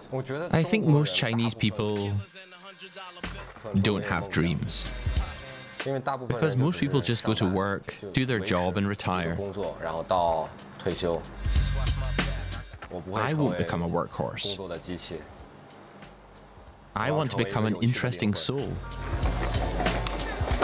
I think most Chinese people don't have dreams. Because most people just go to work, do their job and retire. I won't become a workhorse. I want to become an interesting soul.